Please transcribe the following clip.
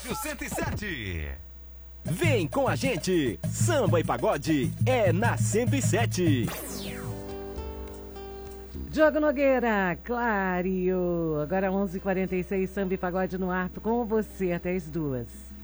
Rádio 107. Vem com a gente, samba e pagode é na 107. Diogo Nogueira, Clario. Agora 11h46, samba e pagode no ar com você até as 2h.